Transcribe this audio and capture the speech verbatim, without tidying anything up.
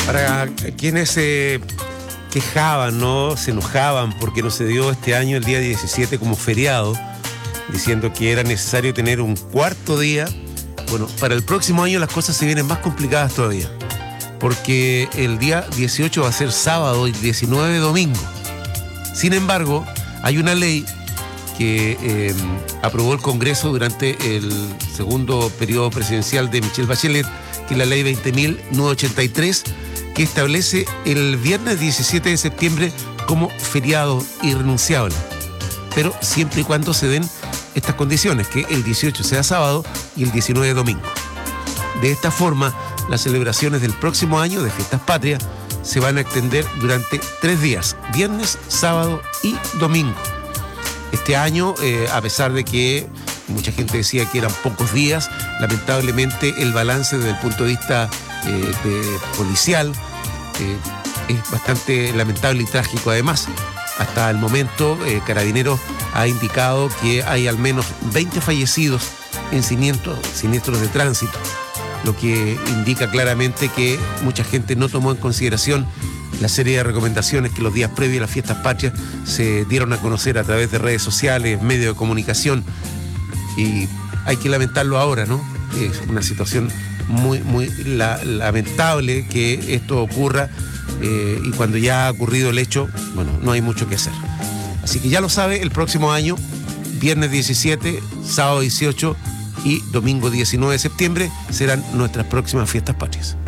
Para quienes se quejaban, ¿no? Se enojaban porque no se dio este año el día diecisiete como feriado, diciendo que era necesario tener un cuarto día. Bueno, para el próximo año las cosas se vienen más complicadas todavía, porque el día dieciocho va a ser sábado y diecinueve domingo. Sin embargo, hay una ley que eh, aprobó el Congreso durante el segundo periodo presidencial de Michelle Bachelet, que es la ley veinte mil novecientos ochenta y tres, que establece el viernes diecisiete de septiembre como feriado irrenunciable, pero siempre y cuando se den estas condiciones, que el dieciocho sea sábado y el diecinueve domingo. De esta forma, las celebraciones del próximo año de Fiestas Patrias se van a extender durante tres días, viernes, sábado y domingo. Este año, eh, a pesar de que mucha gente decía que eran pocos días, lamentablemente el balance desde el punto de vista eh, de policial eh, es bastante lamentable y trágico además. Hasta el momento, eh, Carabineros ha indicado que hay al menos veinte fallecidos en siniestros, siniestros de tránsito, lo que indica claramente que mucha gente no tomó en consideración la serie de recomendaciones que los días previos a las Fiestas Patrias se dieron a conocer a través de redes sociales, medios de comunicación, y hay que lamentarlo ahora, ¿no? Es una situación muy, muy la, lamentable que esto ocurra, eh, y cuando ya ha ocurrido el hecho, bueno, no hay mucho que hacer. Así que ya lo sabe, el próximo año, viernes diecisiete, sábado dieciocho y domingo diecinueve de septiembre serán nuestras próximas Fiestas Patrias.